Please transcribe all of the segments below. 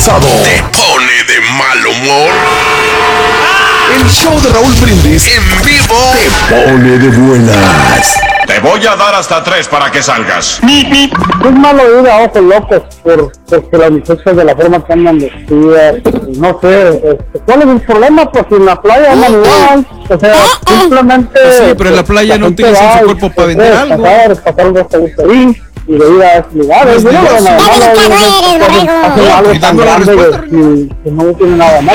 estresado? ¿Te pone de mal humor? El show de Raúl Brindis en vivo te pone de buenas. Te voy a dar hasta 3 para que salgas. Es malo ir a ojos locos porque las muchachas de la forma que andan vestidas, no sé, ¿cuál es el problema? Pues en la playa andan igual, o sea, simplemente... Sí, pero en la playa no tienes su cuerpo para vender algo. Pasar un resto ahí y de ir a esos lugares, yo no veo nada malo, algo tan grande que no tiene nada malo.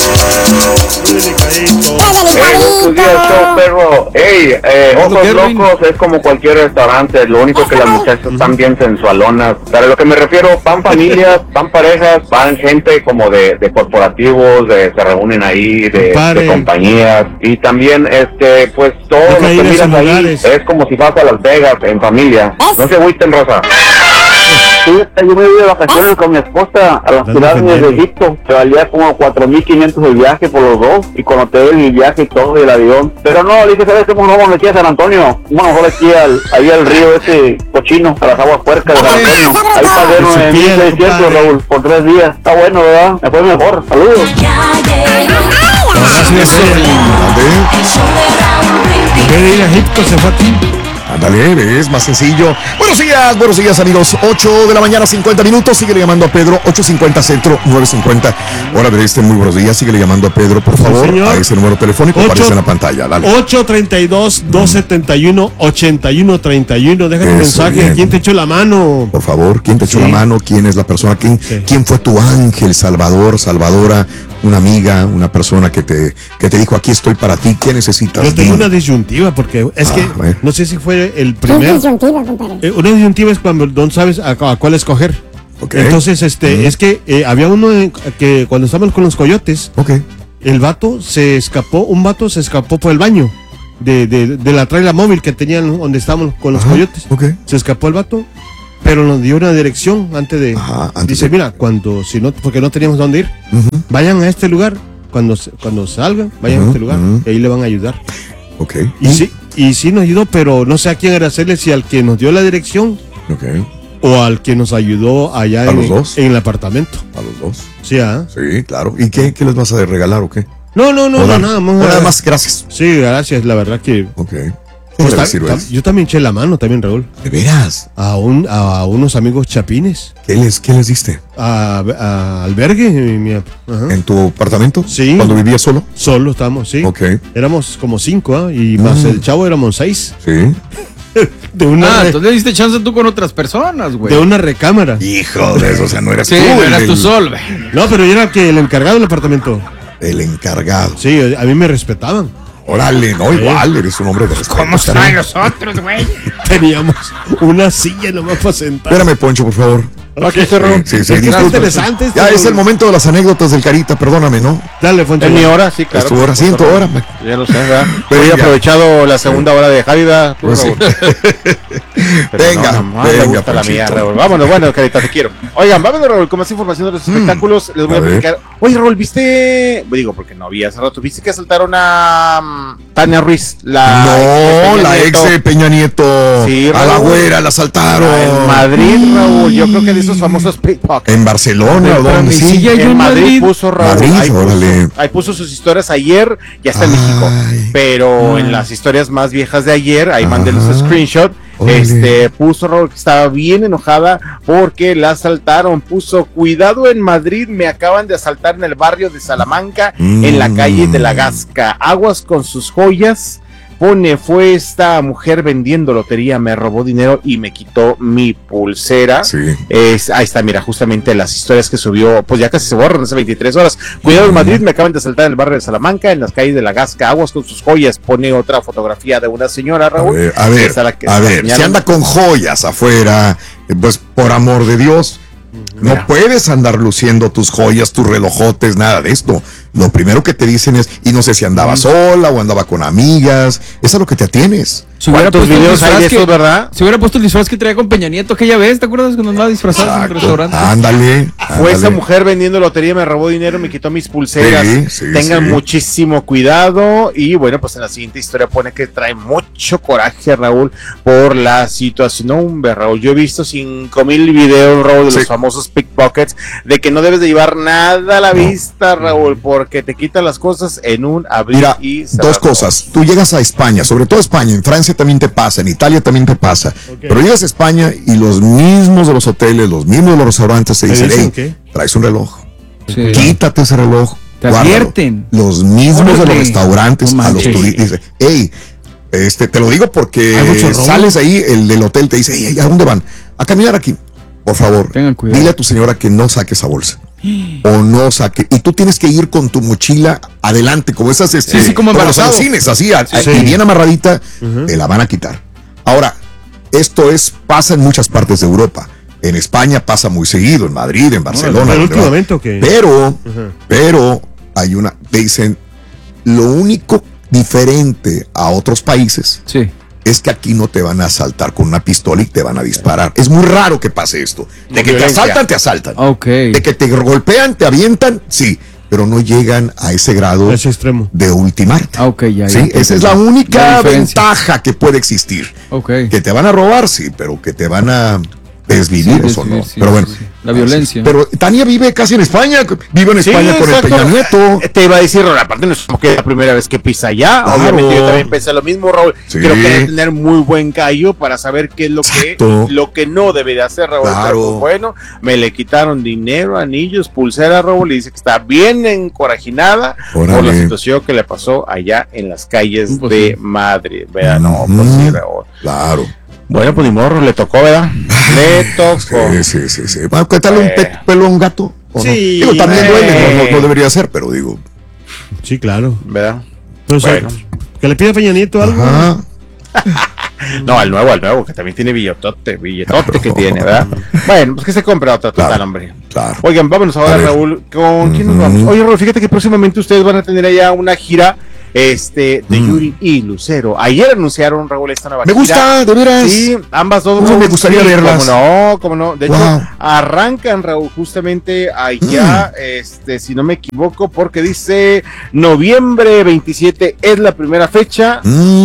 Buenos días, show perro. Ojos locos es como cualquier restaurante, lo único que las muchachas están bien sensualonas. Para lo que me refiero, van familias, van parejas, van gente como de corporativos, se reúnen ahí, de compañías, y también pues todo lo que miras ahí es como si vas a Las Vegas en familia. No se agüiten, Rosa. Sí, yo me voy de vacaciones con mi esposa a las pirámides de Egipto. Se valía como 4,500 el viaje por los dos, y con hotel y viaje y todo, y el avión. Pero no, le dije, ¿sabes cómo nos vamos aquí a San Antonio? Bueno, mejor aquí ahí al río ese cochino, a las aguas puercas de San Antonio. Ahí pagué 9,600, Raúl, por 3 días. Está bueno, ¿verdad? Me fue mejor. Saludos. En vez de ir a Egipto se fue a ti. Ándale, es más sencillo. Buenos días amigos. 8 de la mañana, 50 minutos. Síguele llamando a Pedro, 850 Centro, 950 hora del este. Muy buenos días. Síguele llamando a Pedro, por favor, a ese número telefónico que aparece en la pantalla. Dale. 832-271-8131. Déjame un mensaje. Bien. ¿Quién te echó la mano? Por favor, ¿quién te echó la mano? ¿Quién es la persona? ¿Quién fue tu ángel, Salvador, Salvadora? Una amiga, una persona que te dijo, aquí estoy para ti, ¿qué necesitas? Yo tengo una disyuntiva porque es que no sé si fue el primer. ¿Qué disyuntiva, compadre? Una disyuntiva es cuando no sabes a cuál escoger. Okay. Entonces, es que había uno que cuando estábamos con los coyotes, el vato se escapó, por el baño de la traila móvil que tenían donde estábamos con los coyotes. Se escapó el vato, pero nos dio una dirección antes de. Dice, mira, porque no teníamos dónde ir, vayan a este lugar, cuando salgan, vayan a este lugar, y ahí le van a ayudar. Y sí nos ayudó, pero no sé a quién agradecerle, si al que nos dio la dirección o al que nos ayudó allá en el apartamento. A los dos. Sí, Sí, claro. ¿Y qué les vas a regalar o qué? No, nada más, gracias. Sí, gracias, la verdad que. Pues yo también eché la mano, Raúl. ¿De veras? A unos amigos chapines. ¿Qué les diste? A albergue. ¿En tu apartamento? Sí. ¿Cuando vivías solo? Solo estamos, sí. Éramos como 5, y más el chavo éramos 6. Sí. Entonces le diste chance tú con otras personas, güey. De una recámara. Hijo de eso, o sea, no eras tú. Sí, no eras tú solo, güey. No, pero yo era el encargado del apartamento. El encargado. Sí, a mí me respetaban. Órale, no, igual, eres un hombre de respeto. ¿Cómo están los otros, güey? Teníamos una silla nomás para sentar. Espérame, Poncho, por favor. Aquí cerró. Sí, disculpa. Interesante. Ya es el momento de las anécdotas del Carita, perdóname, ¿no? Dale, Poncho. En mi hora, sí, claro. Es tu hora, sí, en tu hora. Ya lo sé, ¿verdad? Pero he aprovechado la segunda hora de Javi, pues sí. Venga, me gusta la mía, Raúl. Vámonos, bueno, Carita, te quiero. Oigan, vámonos, Raúl, con más información de los espectáculos. Les voy a platicar. Oye, Raúl, ¿viste? Digo, porque no vi hace rato. ¿Viste que asaltaron a Tania Ruiz? La ex de Peña Nieto. Sí, a la güera la asaltaron. En Madrid, Raúl. Yo creo que de esos famosos pickpockets. En Barcelona, ¿dónde? Sí, en Madrid puso Raúl. Ahí puso sus historias ayer, ya está en México. Pero en las historias más viejas de ayer, ahí mandé los screenshots. Puso Raúl que estaba bien enojada porque la asaltaron. Puso, cuidado en Madrid, me acaban de asaltar en el barrio de Salamanca, en la calle de la Gasca. Aguas con sus joyas. Pone, fue esta mujer vendiendo lotería, me robó dinero y me quitó mi pulsera. Sí. Ahí está, mira, justamente las historias que subió, pues ya casi se borran hace 23 horas. Cuidado en Madrid, me acaban de asaltar en el barrio de Salamanca, en las calles de la Gasca, aguas con sus joyas. Pone otra fotografía de una señora, Raúl. A ver, si anda con joyas afuera, pues por amor de Dios, no puedes andar luciendo tus joyas, tus relojotes, nada de esto. lo primero que te dicen es, y no sé si andaba sola o andaba con amigas, es a lo que te atienes. Si hubiera puesto videos hay de eso, ¿verdad? Si hubiera puesto el disfraz que traía con Peña Nieto aquella vez, ¿te acuerdas cuando andaba disfrazado en el restaurante? Ándale. Fue esa mujer vendiendo lotería, me robó dinero, me quitó mis pulseras. Tengan muchísimo cuidado. Y bueno, pues en la siguiente historia pone que trae mucho coraje, Raúl, por la situación. No, hombre, Raúl, yo he visto 5,000 videos, Raúl, de los famosos pickpockets, de que no debes de llevar nada a la vista, Raúl, porque te quitan las cosas en un abrir y cerrar. Dos cosas. Tú llegas a España, sobre todo España, en Francia también te pasa, en Italia también te pasa. Pero llegas a España y los mismos de los hoteles, los mismos de los restaurantes te dicen, hey, traes un reloj. Sí. Quítate ese reloj. Te advierten. Los mismos de los restaurantes a los turistas dicen, hey, te lo digo porque sales ahí, el del hotel te dice, hey, ¿a dónde van? A caminar aquí. Por favor, dile a tu señora que no saque esa bolsa. O no saque. Y tú tienes que ir con tu mochila adelante, como esas como los cines, así, y bien amarradita, te la van a quitar. Ahora, esto pasa en muchas partes de Europa. En España pasa muy seguido, en Madrid, en Barcelona. Pero hay te dicen, lo único diferente a otros países es que aquí no te van a asaltar con una pistola y te van a disparar. Es muy raro que pase esto. De que te asaltan. De que te golpean, te avientan, sí, pero no llegan a ese grado de ultimarte. Esa es la única ventaja que puede existir. Que te van a robar, sí, pero que te van a desvivir, eso no. Pero bueno. La violencia. Pero Tania vive casi en España, vive en España con el Peña Nieto. Te iba a decir, Raúl, aparte no es como que la primera vez que pisa allá. Claro. Obviamente yo también pensé lo mismo, Raúl. Creo que debe tener muy buen callo para saber qué es lo que no debe de hacer, Raúl. Pero, bueno, me le quitaron dinero, anillos, pulsera, Raúl, y dice que está bien encorajinada por la situación que le pasó allá en las calles de Madrid. Vean, sí, Raúl. Claro. Bueno, pues ni morro, le tocó, ¿verdad? Le tocó. Sí. Bueno, ¿cuéntale un pelo a un gato? Sí. Digo, también duele, no debería ser, pero digo. Sí, claro. ¿Verdad? Entonces, que le pida a Peña Nieto algo. No, al nuevo, que también tiene billetote que tiene, ¿verdad? Bueno, pues que se compra otra total, hombre. Claro. Oigan, vámonos ahora, Raúl. ¿Con quién nos vamos? Oye, Raúl, fíjate que próximamente ustedes van a tener allá una gira de Yuri y Lucero. Ayer anunciaron, Raúl, esta nueva gira. Me gusta, de veras. Sí, ambas dos. Me gustaría verlas. Cómo no. De hecho, arrancan, Raúl, justamente allá, si no me equivoco, porque dice noviembre 27 es la primera fecha.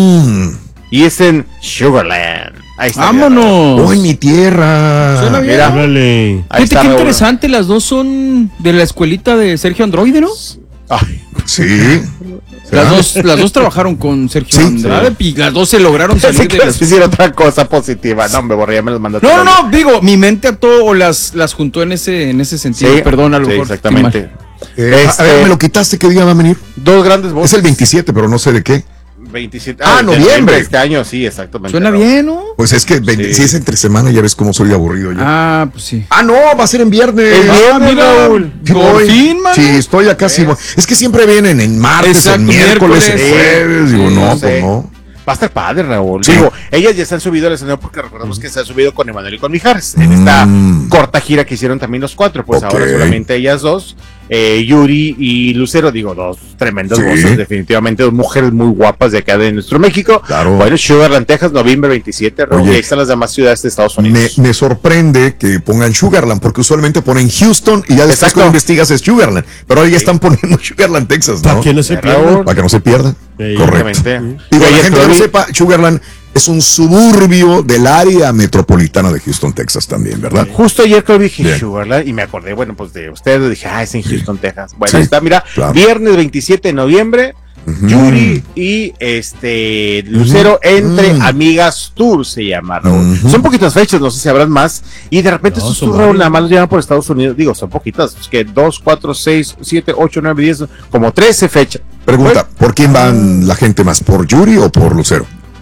Y es en Sugarland. Ahí está. ¡Vámonos! ¡Oh, en mi tierra! Suena bien. Fíjate qué interesante, las dos son de la escuelita de Sergio Androide, ¿no? Ay, sí. Las dos trabajaron con Sergio Andrade y las dos se lograron salir de las... decir otra cosa positiva. No, me borré, ya me las mandaste. No, digo, mi mente ató o las juntó en ese sentido. Perdón, a lo mejor. Exactamente. A ver, ¿me lo quitaste? ¿Qué día va a venir? Dos grandes voces. Es el 27, pero no sé de qué. 27. Noviembre. Este año, sí, exactamente. Suena bien, ¿no? Pues es que si es entre semana, ya ves cómo soy aburrido yo. Pues sí. No, va a ser en viernes. Raúl. Por fin, man. Sí, estoy acá. Sí, es que siempre vienen en martes, en miércoles, en jueves. Digo, pues no. Va a estar padre, Raúl. Digo, ellas ya se han subido al escenario porque recordamos que se han subido con Emanuel y con Mijares en esta corta gira que hicieron también los cuatro. Pues ahora solamente ellas dos. Yuri y Lucero, digo, dos tremendas voces, definitivamente dos mujeres muy guapas de acá de nuestro México. Claro. Bueno, Sugarland, Texas, noviembre 27, y ahí están las demás ciudades de Estados Unidos. Me sorprende que pongan Sugarland, porque usualmente ponen Houston y ya después cuando investigas es Sugarland, pero ahora ya están poniendo Sugarland, Texas, ¿no? Para que no se pierda. Para que no se pierda. Correcto. Y para la gente que no sepa, Sugarland es un suburbio del área metropolitana de Houston, Texas también, ¿verdad? Justo ayer que dije Sugarland y me acordé, bueno, pues de ustedes, dije, es en Houston, Texas. Bueno, ahí está, mira, viernes 27 de noviembre, Yuri y Lucero entre Amigas Tour se llama, Raúl. Son poquitas fechas, no sé si habrán más, y de repente estos tours, Raúl, nada más los llevan por Estados Unidos, digo, son poquitas, que 2, 4, 6, 7, 8, 9, 10, como 13 fechas. Pregunta, ¿por quién van la gente más? ¿Por Yuri o por Lucero?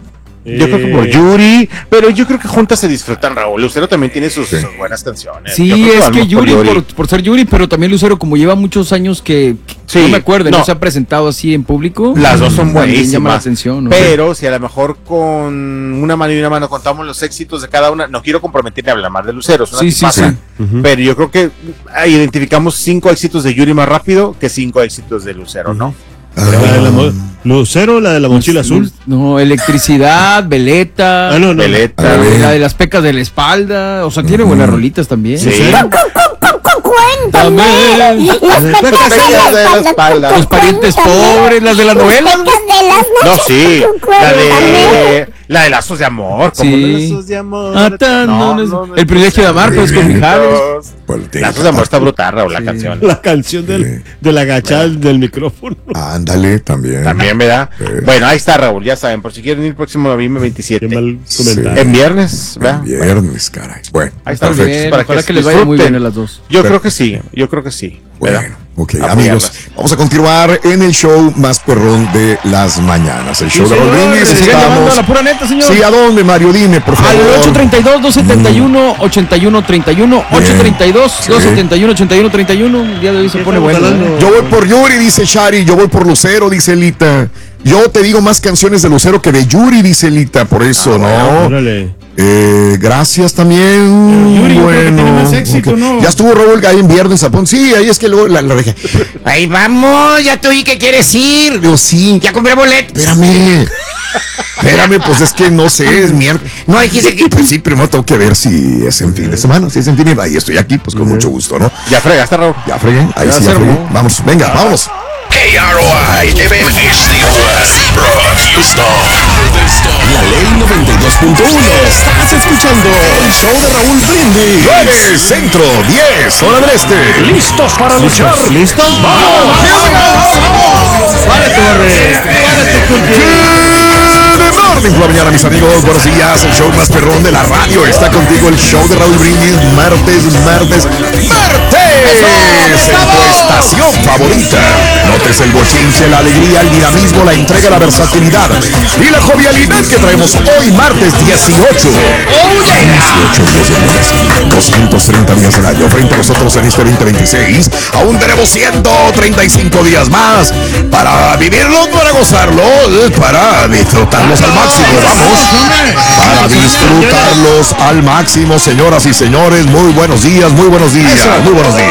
Yo creo que por Yuri, pero yo creo que juntas se disfrutan, Raúl. Lucero también tiene sus buenas canciones. Sí, es que Yuri, por ser Yuri, pero también Lucero, como lleva muchos años que no me acuerdo, no se ha presentado así en público. Las dos son buenísimas. Llama la atención, ¿no? Pero si a lo mejor con una mano y una mano contamos los éxitos de cada una, no quiero comprometerme a hablar más de Lucero. Sí. Pero yo creo que identificamos 5 éxitos de Yuri más rápido que 5 éxitos de Lucero, ¿no? Lucero, la de la mochila azul. No, Electricidad, Veleta. Veleta. La de las pecas de la espalda. O sea, tiene buenas rolitas también. Sí. Cuéntame. Las pecas de la espalda. Los parientes pobres, las de las novelas. No, sí. La de Lazos de Amor. Sí. Lazos de Amor. El privilegio de amar, pues con Mijares. Lazos de Amor está brutal, Raúl, la canción. La canción de la agachada del micrófono. Ándale, también. También, ¿verdad? Bueno, ahí está, Raúl, ya saben, por si quieren ir próximo noviembre 27. Qué mal comentario. En viernes, ¿verdad? En viernes, caray. Bueno, ahí está. Perfecto. Para que les vaya muy bien a las dos. Yo creo que sí. Bueno, ok, amigos, vamos a continuar en el show más perrón de las mañanas. El show de Raúl Brindis. Estamos a la pura neta, señor. Sí, ¿a dónde, Mario? Dime, por favor. Al 832-271-8131. 832-271-8131. El día de hoy se pone bueno. Yo voy por Yuri, dice Shari. Yo voy por Lucero, dice Lita. Yo te digo más canciones de Lucero que de Yuri, dice Lita. Por eso, ¿no? Órale. Gracias también. Yuri, bueno, tiene más éxito, ¿no? Ya estuvo Raúl ahí en viernes, Japón. Sí, ahí es que luego la dejé. Ahí vamos, ya te oí que quieres ir. Digo, sí. Ya compré boleto. Espérame, pues es que no sé, es miércoles. No, dijiste que. Pues sí, primero tengo que ver si es en fin de semana. Si es en fin de semana, ahí estoy aquí, pues con mucho gusto, ¿no? Ya fregaste, Raúl. Ya fregué, ahí sí ya fregué. Vamos, venga, vámonos. KROI FM es the Zebra Houston. La ley 92.1. Estás escuchando el show de Raúl Brindis. 9 Centro, 10 hora del Este. ¿Listos para luchar? ¿Listos? ¡Vamos! ¡Párate, Borre! Good morning por la mañana, mis amigos. Buenos días, el show más perrón de la radio. Está contigo el show de Raúl Brindis. Martes en tu estación favorita. Notes el bochinche, la alegría, el dinamismo, la entrega, la versatilidad y la jovialidad que traemos hoy, martes 18. 18 días del mes, 230 días del año. Frente a nosotros en este 2026, aún tenemos 135 días más para vivirlo, para gozarlo, para disfrutarlos al máximo. Vamos, para disfrutarlos al máximo, señoras y señores. Muy buenos días, muy buenos días, muy buenos días.